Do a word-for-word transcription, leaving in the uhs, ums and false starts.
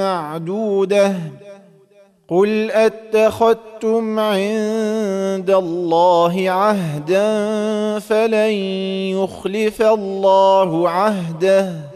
معدودة. قل أتخذتم عند الله عهدا فلن يخلف الله عهده